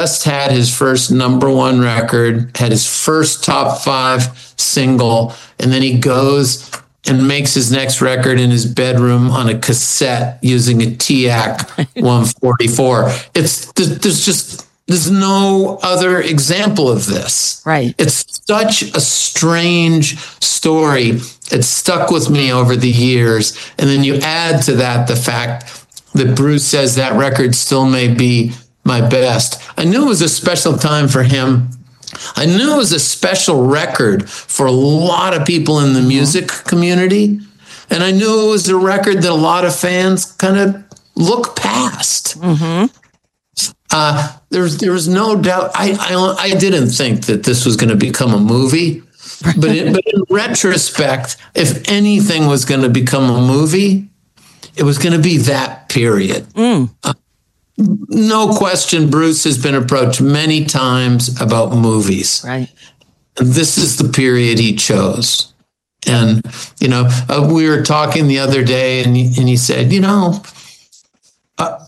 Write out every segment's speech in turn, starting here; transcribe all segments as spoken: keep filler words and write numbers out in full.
just had his first number one record, had his first top five single, and then he goes and makes his next record in his bedroom on a cassette using a T A C one forty-four. It's there's just there's no other example of this. Right. It's such a strange story. It stuck with me over the years. And then you add to that the fact that Bruce says that record still may be my best. I knew it was a special time for him. I knew it was a special record for a lot of people in the music community. And I knew it was a record that a lot of fans kind of look past. Mm-hmm. Uh, there was, there was no doubt. I, I, I didn't think that this was going to become a movie. But, it, but in retrospect, if anything was going to become a movie, it was going to be that period. Mm. Uh, no question, Bruce has been approached many times about movies. Right. This is the period he chose. And, you know, uh, we were talking the other day and he, and he said, you know, uh,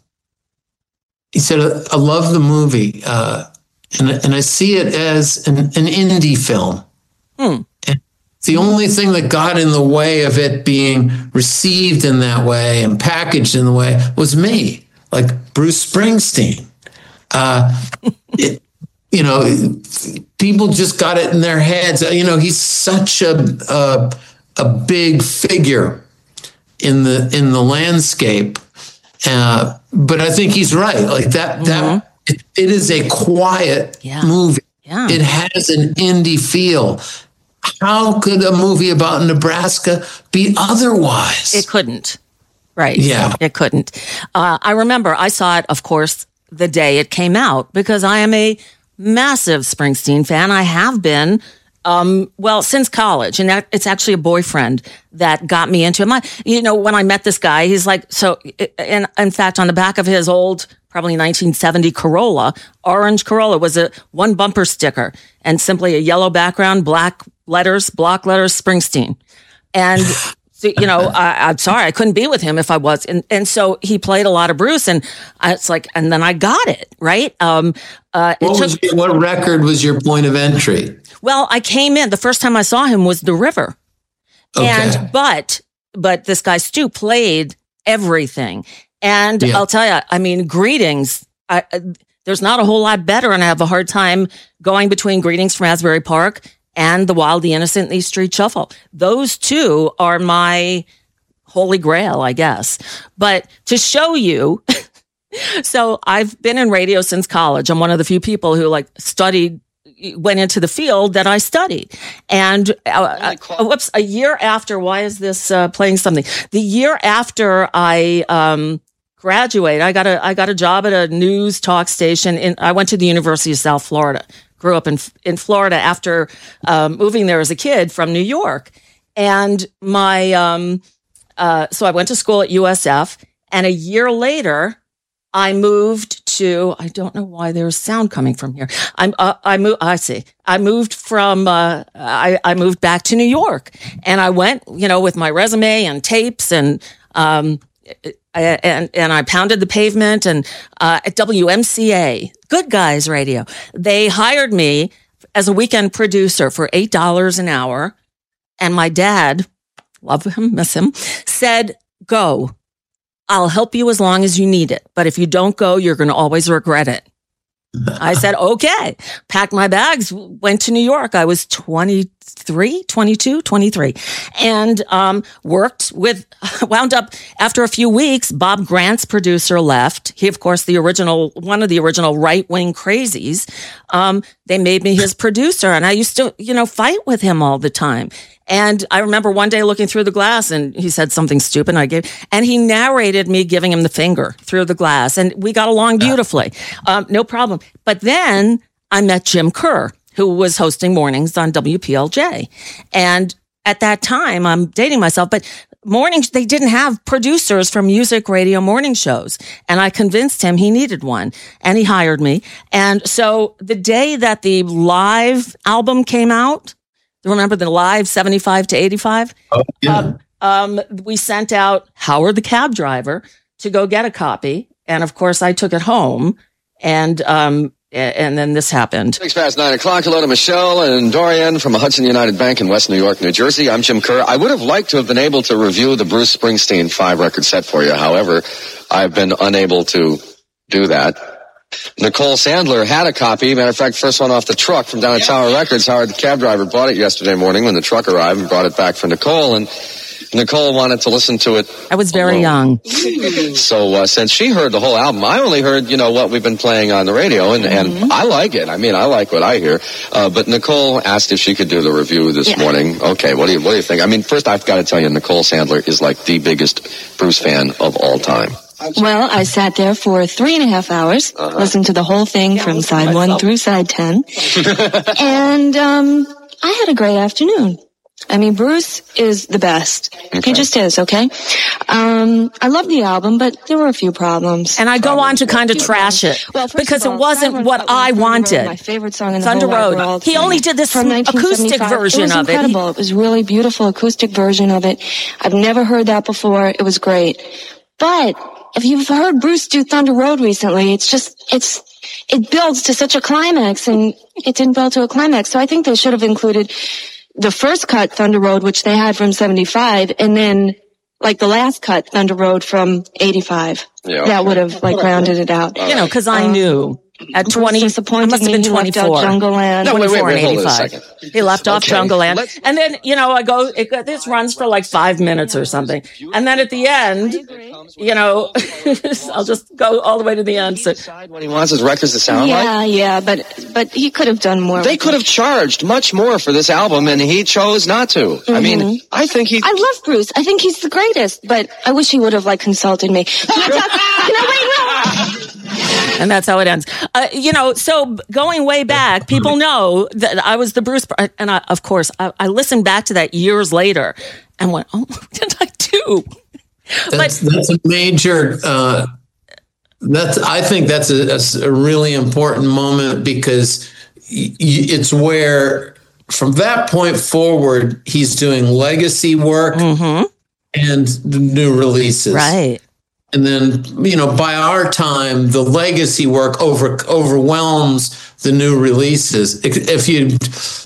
he said, I love the movie. Uh, and, and I see it as an, an indie film. Hmm. And the only thing that got in the way of it being received in that way and packaged in the way was me, like Bruce Springsteen. Uh, it, you know, people just got it in their heads. You know, he's such a a, a big figure in the in the landscape. Uh, but I think he's right. Like that, mm-hmm. that it, it is a quiet yeah. movie. Yeah. It has an indie feel. How could a movie about Nebraska be otherwise? It couldn't. Right. Yeah. It couldn't. Uh, I remember I saw it, of course, the day it came out because I am a massive Springsteen fan. I have been, um, well, since college. And that, it's actually a boyfriend that got me into him. I, you know, when I met this guy, he's like, so, and in fact, on the back of his old, probably nineteen seventy Corolla, orange Corolla, was a one bumper sticker and simply a yellow background, black letters, block letters, Springsteen. And, so, you know, I, I'm sorry, I couldn't be with him if I was. And, and so he played a lot of Bruce and I, it's like, and then I got it, right? Um, uh, it what, took, was, what record was your point of entry? Well, I came in, the first time I saw him was The River. Okay. And, but, but this guy Stu played everything. And yeah. I'll tell you, I mean, Greetings, I, uh, there's not a whole lot better. And I have a hard time going between Greetings from Asbury Park and The Wild, the Innocent, and the East Street Shuffle. Those two are my holy grail, I guess. But to show you, so I've been in radio since college. I'm one of the few people who like studied, went into the field that I studied. And uh, uh, whoops, a year after, why is this uh, playing something? The year after I um, graduated, I got a I got a job at a news talk station. In, I went to the University of South Florida. Grew up in in Florida after um, moving there as a kid from New York, and my um, uh, so I went to school at U S F, and a year later, I moved to. I don't know why there's sound coming from here. I'm uh, I moved. I see. I moved from. Uh, I I moved back to New York, and I went, you know, with my resume and tapes and. Um, And and I pounded the pavement and uh, at W M C A, Good Guys Radio, they hired me as a weekend producer for eight dollars an hour. And my dad, love him, miss him, said, go. I'll help you as long as you need it. But if you don't go, you're going to always regret it. I said, okay, packed my bags, went to New York. I was twenty-three, twenty-two, twenty-three, and um, worked with, wound up after a few weeks, Bob Grant's producer left. He, of course, the original, one of the original right-wing crazies. Um, they made me his producer, and I used to, you know, fight with him all the time. And I remember one day looking through the glass and he said something stupid and I gave, and he narrated me giving him the finger through the glass and we got along beautifully. Um, no problem. But then I met Jim Kerr, who was hosting mornings on W P L J. And at that time, I'm dating myself, but mornings, they didn't have producers for music radio morning shows. And I convinced him he needed one and he hired me. And so the day that the live album came out, remember the live seventy-five to eighty-five? Oh, yeah. Um, um, we sent out Howard the cab driver to go get a copy. And of course, I took it home and um, and then this happened. Six past nine o'clock. Hello to Michelle and Dorian from Hudson United Bank in West New York, New Jersey. I'm Jim Kerr. I would have liked to have been able to review the Bruce Springsteen five record set for you. However, I've been unable to do that. Nicole Sandler had a copy. Matter of fact, first one off the truck from down at Tower Records. Howard, the cab driver, bought it yesterday morning when the truck arrived and brought it back for Nicole. And Nicole wanted to listen to it. I was very alone. young. So uh, since she heard the whole album, I only heard, you know, what we've been playing on the radio, and, mm-hmm. and I like it. I mean, I like what I hear. Uh, but Nicole asked if she could do the review this yeah. morning. Okay, what do you what do you think? I mean, first I've got to tell you, Nicole Sandler is like the biggest Bruce fan of all time. Well, I sat there for three and a half hours, uh-huh. listened to the whole thing from side one through side ten, and um, I had a great afternoon. I mean, Bruce is the best. Okay. He just is, okay? Um, I love the album, but there were a few problems. And I go on to kind of trash it well, because all, it wasn't what I wanted. My favorite song in the Thunder whole Road. World. He only did this acoustic version of it. It was incredible. It was a really beautiful acoustic version of it. I've never heard that before. It was great. But if you've heard Bruce do Thunder Road recently, it's just, it's, it builds to such a climax, and it didn't build to a climax. So I think they should have included the first cut, Thunder Road, which they had from seventy-five, and then like the last cut, Thunder Road from eighty-five. Yeah. That would have like rounded it out. You know, because I knew at twenty, it must have been twenty-four. Jungle Land. No, wait, wait, wait, and hold on a second. He left off okay. Jungle Land. Let's, and then, you know, I go, it, this runs for like five minutes or something. And then at the end, you know, I'll just go all the way to the end. So, what he wants his records to sound yeah, like? Yeah, yeah, but, but he could have done more. They could have charged much more for this album, and he chose not to. Mm-hmm. I mean, I think he... I love Bruce. I think he's the greatest, but I wish he would have, like, consulted me. Can I talk? Can I wait? And that's how it ends. Uh, you know, so going way back, people know that I was the Bruce, and I, of course, I, I listened back to that years later and went, "Oh, what did I do?" That's, but, that's a major. Uh, that's I think that's a, a really important moment because y- it's where, from that point forward, he's doing legacy work mm-hmm. and the new releases, right? And then, you know, by our time, the legacy work over overwhelms the new releases. If you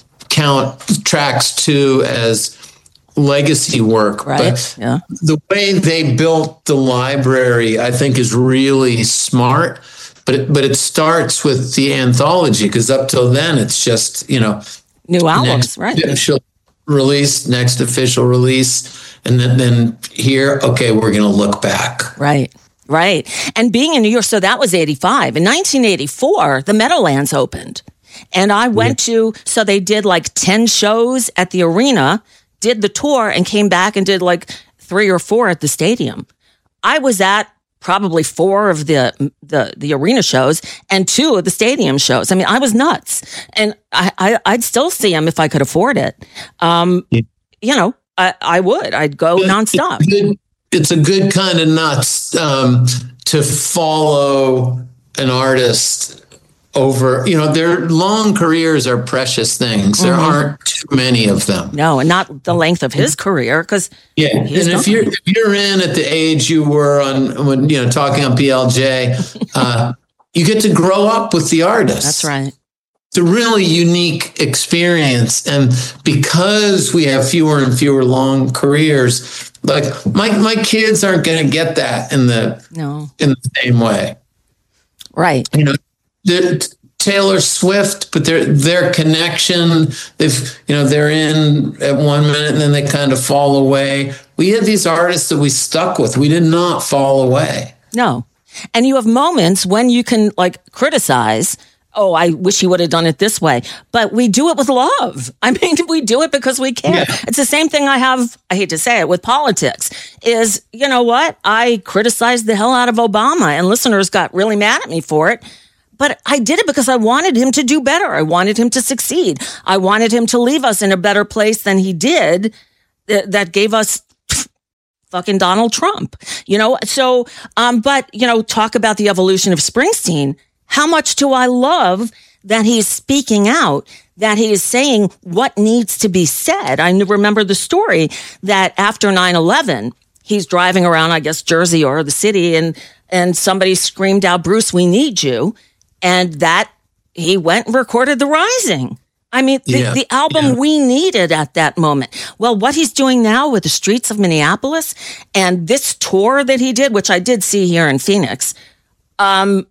count tracks two as legacy work, right? But yeah. The way they built the library, I think, is really smart. But it, but it starts with the anthology, because up till then, it's just, you know, new albums, right? Official release, next official release. And then, then here, okay, we're going to look back. Right, right. And being in New York, so that was eighty-five. In nineteen eighty-four, the Meadowlands opened. And I went yeah. to, so they did like ten shows at the arena, did the tour, and came back and did like three or four at the stadium. I was at probably four of the the, the arena shows and two of the stadium shows. I mean, I was nuts. And I, I, I'd still see them if I could afford it. Um, yeah. You know. I, I would. I'd go nonstop. It's a good, it's a good kind of nuts um, to follow an artist over. You know, their long careers are precious things. There mm-hmm. aren't too many of them. No, and not the length of his career. Because yeah, and if you're if you're in at the age you were on when you know talking on P L J, uh, you get to grow up with the artist. That's right. It's a really unique experience. And because we have fewer and fewer long careers, like my, my kids aren't going to get that in the, no. in the same way. Right. You know, Taylor Swift, but their, their connection, they've, you know, they're in at one minute and then they kind of fall away. We had these artists that we stuck with. We did not fall away. No. And you have moments when you can like criticize, oh, I wish he would have done it this way. But we do it with love. I mean, we do it because we care. Yeah. It's the same thing I have, I hate to say it, with politics, is, you know what? I criticized the hell out of Obama and listeners got really mad at me for it. But I did it because I wanted him to do better. I wanted him to succeed. I wanted him to leave us in a better place than he did that gave us fucking Donald Trump, you know? So, um, but, you know, talk about the evolution of Springsteen. How much do I love that he's speaking out, that he is saying what needs to be said? I remember the story that after nine eleven, he's driving around, I guess, Jersey or the city, and, and somebody screamed out, "Bruce, we need you." And that he went and recorded The Rising. I mean, the, yeah, the album yeah. we needed at that moment. Well, what he's doing now with the streets of Minneapolis and this tour that he did, which I did see here in Phoenix. Um,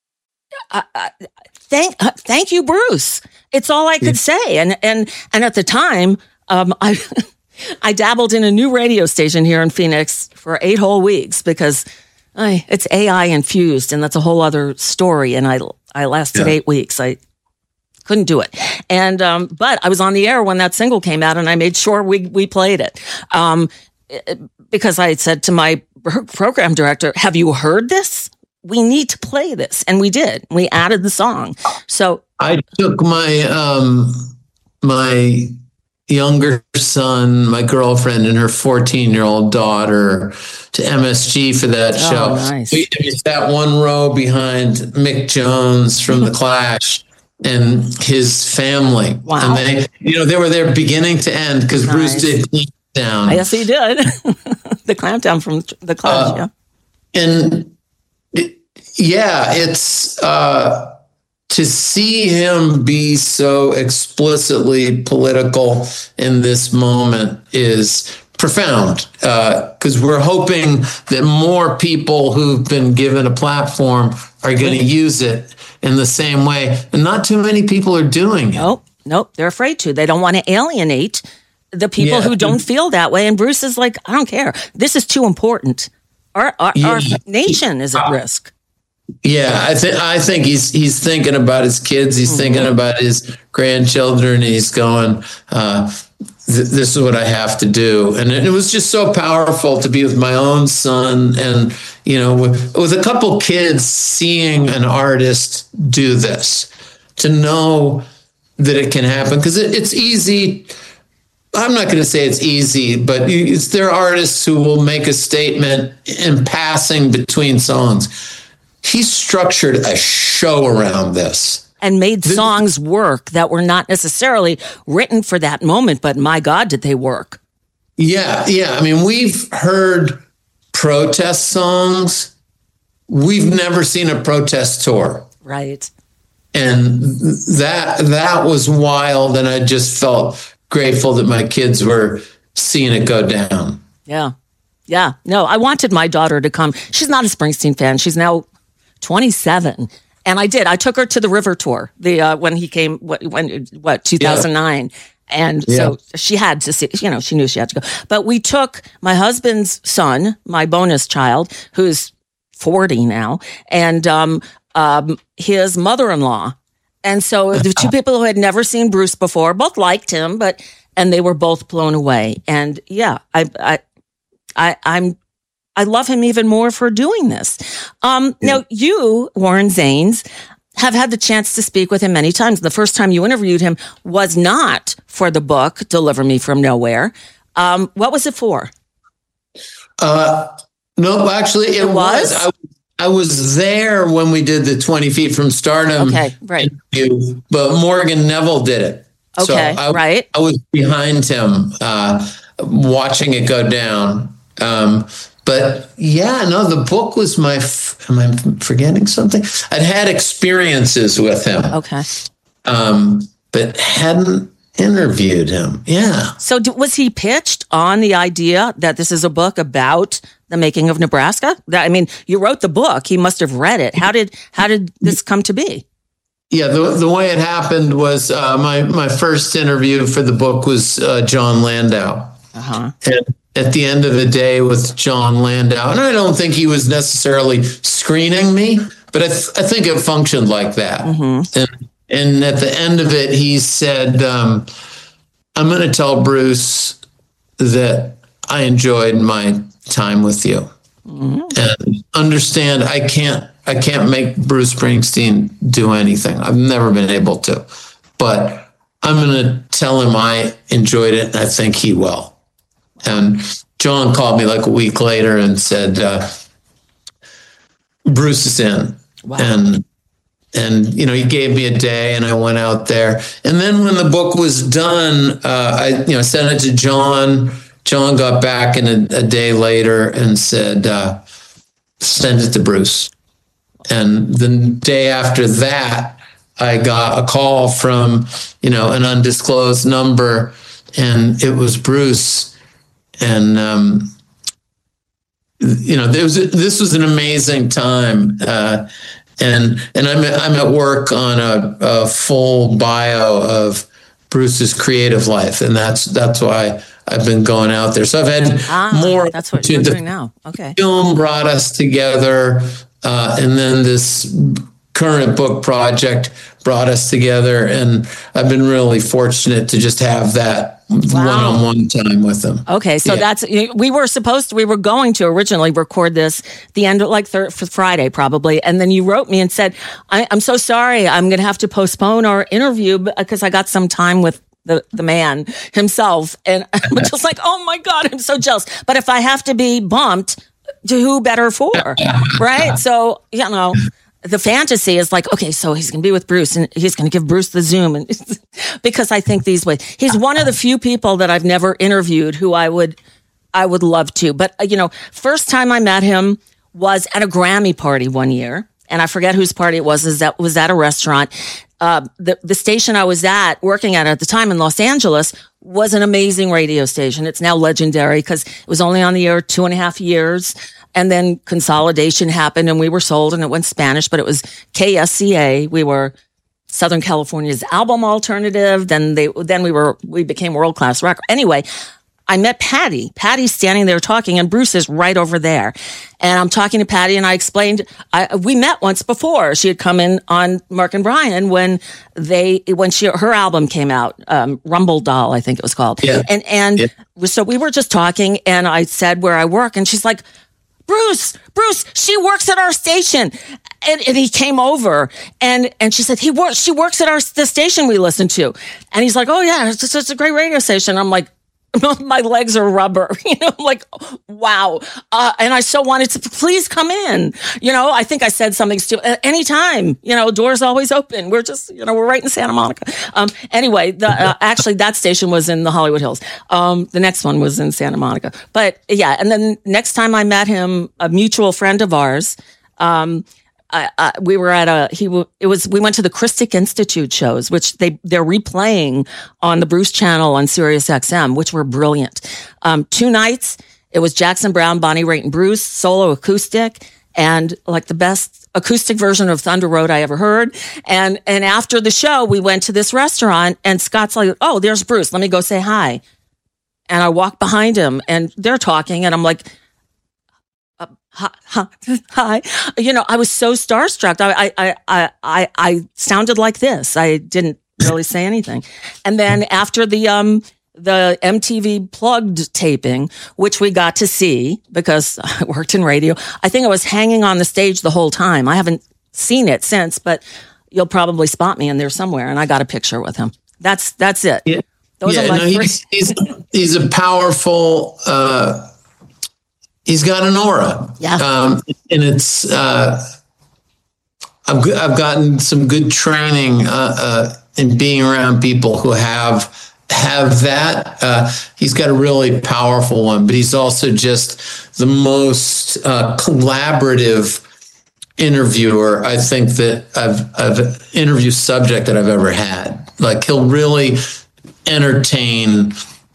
I, I, thank, uh, thank you, Bruce. It's all I could yeah. say. And, and, and at the time, um, I, I dabbled in a new radio station here in Phoenix for eight whole weeks because I, it's A I infused, and that's a whole other story. And I, I lasted yeah. eight weeks. I couldn't do it. And, um, but I was on the air when that single came out, and I made sure we, we played it. Um, because I had said to my program director, have you heard this? We need to play this. And we did. We added the song. So I took my, um, my younger son, my girlfriend, and her fourteen year old daughter to M S G for that oh, show. Nice. We, we sat one row behind Mick Jones from The Clash and his family. Wow. And they, you know, they were there beginning to end because nice. Bruce did Clampdown. Yes, he did. The Clampdown from The Clash, uh, yeah. And it, yeah, it's uh, to see him be so explicitly political in this moment is profound, because uh, we're hoping that more people who've been given a platform are going to use it in the same way. And not too many people are doing it. Nope, nope. They're afraid to. They don't want to alienate the people yeah. who don't feel that way. And Bruce is like, I don't care. This is too important. Our our, yeah. our nation is at uh, risk. Yeah, I think I think he's he's thinking about his kids. He's mm-hmm. thinking about his grandchildren. He's going, uh, th- this is what I have to do. And it, it was just so powerful to be with my own son and, you know, with, with a couple kids, seeing an artist do this, to know that it can happen. Because it, it's easy. I'm not going to say it's easy, but it's, there are artists who will make a statement in passing between songs. He structured a show around this. And made this, songs work that were not necessarily written for that moment, but my God, did they work? Yeah, yeah. I mean, we've heard protest songs. We've never seen a protest tour. Right. And that that was wild, and I just felt grateful that my kids were seeing it go down. Yeah. Yeah. No, I wanted my daughter to come. She's not a Springsteen fan. She's now twenty-seven. And I did. I took her to the River Tour, the uh, when he came, what, when, what two thousand nine. Yeah. And yeah. so she had to see, you know, she knew she had to go. But we took my husband's son, my bonus child, who's forty now, and um, um, his mother-in-law. And so the two people who had never seen Bruce before, both liked him, but, and they were both blown away. And yeah, I, I, I, I'm, I love him even more for doing this. Um, yeah. Now, you, Warren Zanes, have had the chance to speak with him many times. The first time you interviewed him was not for the book, Deliver Me From Nowhere. Um, what was it for? Uh, no, actually, it, it was. was. I, I was there when we did the twenty feet from Stardom okay, right. interview, but Morgan Neville did it. Okay, so I, right. I was behind him uh, watching it go down. Um, But yeah, no, the book was my, f- am I forgetting something? I'd had experiences with him. Okay. Um, but hadn't interviewed him. Yeah. So d- was he pitched on the idea that this is a book about the making of Nebraska? That, I mean, you wrote the book. He must have read it. How did, how did this come to be? Yeah, the the way it happened was uh, my, my first interview for the book was uh, John Landau. Uh-huh. And at the end of the day with John Landau, and I don't think he was necessarily screening me, but I, th- I think it functioned like that. Mm-hmm. And, and at the end of it, he said, um, I'm going to tell Bruce that I enjoyed my time with you. Mm-hmm. And understand I can't I can't make Bruce Springsteen do anything. I've never been able to. But I'm going to tell him I enjoyed it, and I think he will. And John called me like a week later and said, uh, Bruce is in. Wow. And, and, you know, he gave me a day and I went out there. And then when the book was done, uh, I, you know, sent it to John. John got back in a, a day later and said, uh, send it to Bruce. And the day after that, I got a call from, you know, an undisclosed number, and it was Bruce. And, um, you know, there was, this was an amazing time. Uh, and, and I'm, I'm at work on a, a full bio of Bruce's creative life. And that's, that's why I've been going out there. So I've had ah, more. That's what you're doing now. Okay. Film brought us together. Uh, and then this current book project brought us together. And I've been really fortunate to just have that wow. one-on-one time with them. Okay. So yeah. that's, we were supposed to, we were going to originally record this the end of like thir- for Friday probably. And then you wrote me and said, I, I'm so sorry. I'm going to have to postpone our interview because I got some time with the, the man himself. And I'm just like, oh my God, I'm so jealous. But if I have to be bumped, to who better for, right? So, you know, the fantasy is like, okay, so he's going to be with Bruce and he's going to give Bruce the Zoom. And because I think these ways, he's one of the few people that I've never interviewed who I would, I would love to. But, you know, first time I met him was at a Grammy party one year. And I forget whose party it was, is that was at a restaurant. Uh, the, the station I was at, working at at the time in Los Angeles, was an amazing radio station. It's now legendary because it was only on the air two and a half years. And then consolidation happened and we were sold and it went Spanish, but it was K S C A. We were Southern California's album alternative. Then they, then we were, we became world class record. Anyway, I met Patty. Patty's standing there talking and Bruce is right over there. And I'm talking to Patty and I explained, I, we met once before. She had come in on Mark and Brian when they, when she, her album came out, um, Rumble Doll, I think it was called. Yeah. And, and yeah. so we were just talking and I said where I work and she's like, Bruce, Bruce, she works at our station. And, and he came over and, and she said, he works, she works at our, the station we listen to. And he's like, oh yeah, it's just, it's a great radio station. I'm like, my legs are rubber, you know, I'm like, wow. Uh, and I so wanted to please come in. You know, I think I said something stupid. Anytime, you know, doors always open. We're just, you know, we're right in Santa Monica. Um, anyway, the, uh, actually that station was in the Hollywood Hills. Um, the next one was in Santa Monica. But yeah. And then next time I met him, a mutual friend of ours, um, I, I, we were at a, he, it was, we went to the Christic Institute shows, which they, they're replaying on the Bruce channel on Sirius X M, which were brilliant. Um, two nights, it was Jackson Browne, Bonnie Raitt and Bruce, solo acoustic, and like the best acoustic version of Thunder Road I ever heard. And, and after the show, we went to this restaurant and Scott's like, oh, there's Bruce. Let me go say hi. And I walked behind him and they're talking and I'm like, Hi, hi, hi. You know, I was so starstruck. I, I, I, I, I sounded like this. I didn't really say anything. And then after the, um, the M T V Plugged taping, which we got to see because I worked in radio, I think I was hanging on the stage the whole time. I haven't seen it since, but you'll probably spot me in there somewhere. And I got a picture with him. That's, that's it. Yeah. Those yeah, are my no, he's, he's, he's a powerful, uh, he's got an aura. Yeah. Um, and it's, uh, I've, I've gotten some good training, uh, uh, in being around people who have, have that. Uh, he's got a really powerful one, but he's also just the most, uh, collaborative interviewer, I think, that I've, I've interview subject that I've ever had. Like, he'll really entertain,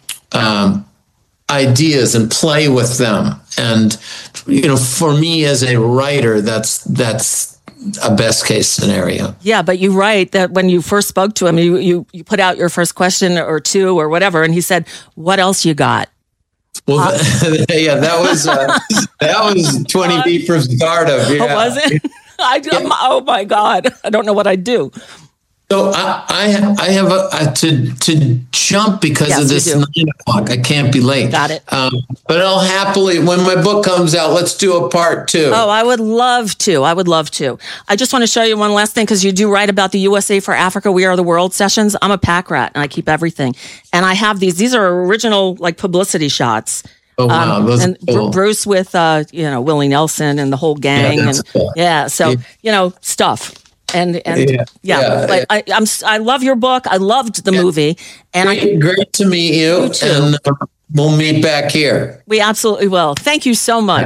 um, ideas and play with them. And, you know, for me as a writer, that's, that's a best case scenario. Yeah. But you write that when you first spoke to him, you, you, you put out your first question or two or whatever. And he said, what else you got? Well, uh, yeah, that was, uh, that was twenty feet from Stardom. Yeah. Oh, was it? I, yeah. Oh my God. I don't know what I'd do. So I, I, I have a, a to to jump because yes, of this nine o'clock. I can't be late. Got it. Um, but I'll happily, when my book comes out, let's do a part two. Oh, I would love to. I would love to. I just want to show you one last thing because you do write about the U S A for Africa, We Are the World sessions. I'm a pack rat and I keep everything. And I have these. These are original like publicity shots. Oh wow! Um, Those and cool. Bruce with uh, you know, Willie Nelson and the whole gang, yeah, and cool. yeah, so yeah. you know, stuff. And, and yeah, yeah, yeah, but yeah. I, I'm, I love your book. I loved the yeah. movie. And great, I, great to meet you. you too. And uh, we'll meet back here. We absolutely will. Thank you so much.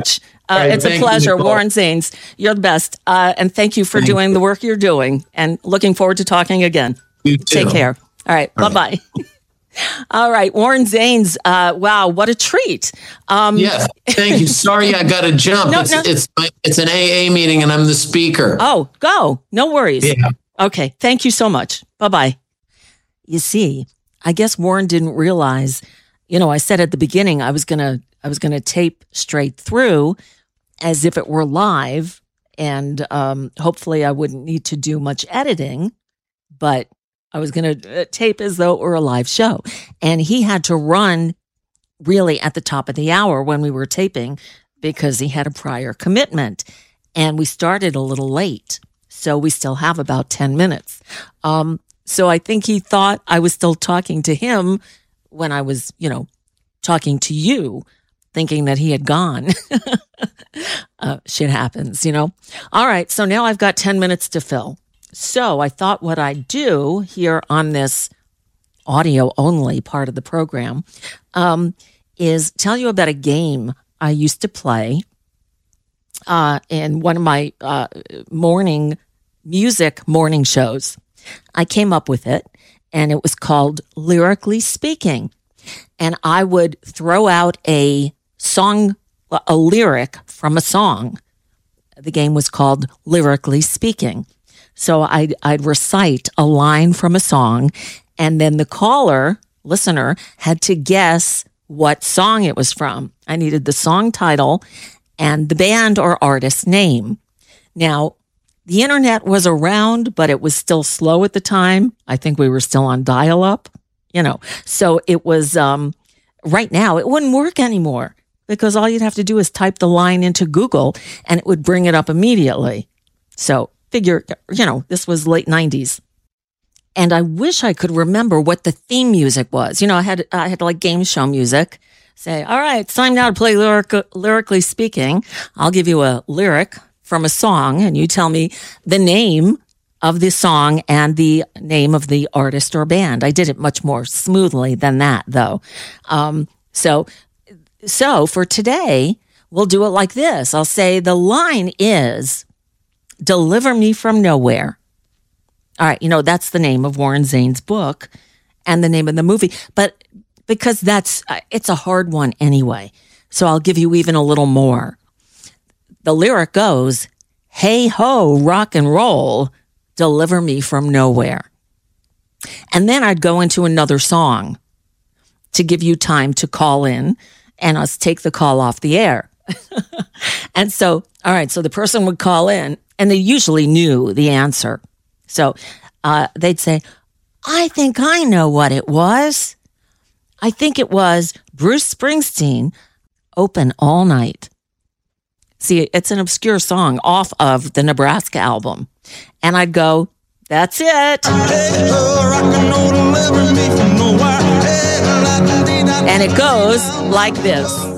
Uh, right, it's a pleasure. You, Warren Zanes, you're the best. Uh, and thank you for thank doing you. the work you're doing, and looking forward to talking again. You too. Take care. All right. All bye-bye. Right. All right. Warren Zanes. Uh, wow. What a treat. Um, yes. Thank you. Sorry, I got to jump. No, it's, no. it's, it's an A A meeting and I'm the speaker. Oh, go. No worries. Yeah. Okay. Thank you so much. Bye-bye. You see, I guess Warren didn't realize, you know, I said at the beginning, I was going to, I was going to tape straight through as if it were live, and um, hopefully I wouldn't need to do much editing, but I was going to tape as though it were a live show. And he had to run really at the top of the hour when we were taping because he had a prior commitment, and we started a little late. So we still have about ten minutes. Um, so I think he thought I was still talking to him when I was, you know, talking to you, thinking that he had gone. uh, shit happens, you know? All right. So now I've got ten minutes to fill. So I thought what I'd do here on this audio only part of the program um, is tell you about a game I used to play uh, in one of my uh, morning music morning shows. I came up with it, and it was called Lyrically Speaking. And I would throw out a song, a lyric from a song. The game was called Lyrically Speaking. So I'd, I'd recite a line from a song, and then the caller, listener, had to guess what song it was from. I needed the song title and the band or artist name. Now, the internet was around, but it was still slow at the time. I think we were still on dial-up, you know. So it was, um, right now, it wouldn't work anymore because all you'd have to do is type the line into Google and it would bring it up immediately. So figure, you know, this was late nineties. And I wish I could remember what the theme music was. You know, I had, I had like game show music. Say, all right, it's time now to play lyric, Lyrically Speaking. I'll give you a lyric from a song and you tell me the name of the song and the name of the artist or band. I did it much more smoothly than that, though. Um, so, so for today, we'll do it like this. I'll say the line is, "Deliver Me from Nowhere." All right, you know, that's the name of Warren Zanes' book and the name of the movie. But because that's, it's a hard one anyway. So I'll give you even a little more. The lyric goes, "Hey ho, rock and roll, deliver me from nowhere." And then I'd go into another song to give you time to call in and us take the call off the air. And so, all right, so the person would call in and they usually knew the answer. So uh, they'd say, "I think I know what it was. I think it was Bruce Springsteen, Open All Night." See, it's an obscure song off of the Nebraska album. And I'd go, "That's it." And it goes like this.